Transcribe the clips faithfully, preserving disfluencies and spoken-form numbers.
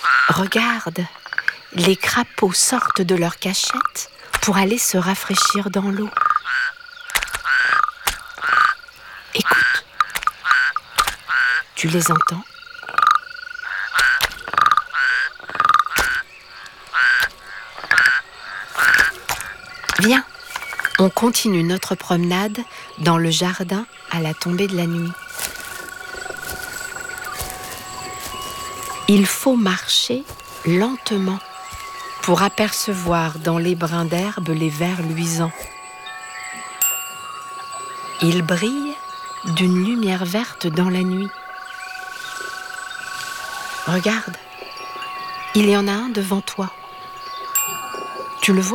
Regarde, les crapauds sortent de leur cachette pour aller se rafraîchir dans l'eau. Écoute, tu les entends ? Viens, on continue notre promenade dans le jardin à la tombée de la nuit. Il faut marcher lentement pour apercevoir dans les brins d'herbe les vers luisants. Ils brillent d'une lumière verte dans la nuit. Regarde, il y en a un devant toi. Tu le vois ?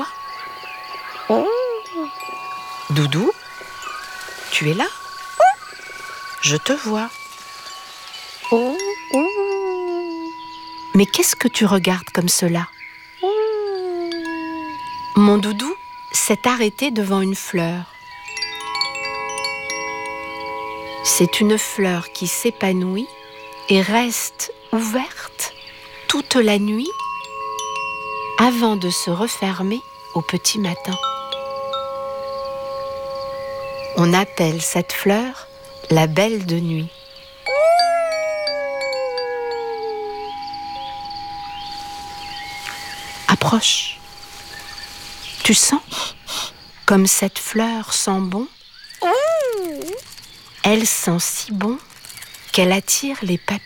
Doudou, tu es là ? Je te vois. Mais qu'est-ce que tu regardes comme cela ? Mon doudou s'est arrêté devant une fleur. C'est une fleur qui s'épanouit et reste ouverte toute la nuit avant de se refermer au petit matin. On appelle cette fleur la belle de nuit. Approche. Tu sens comme cette fleur sent bon ? Elle sent si bon qu'elle attire les papillons.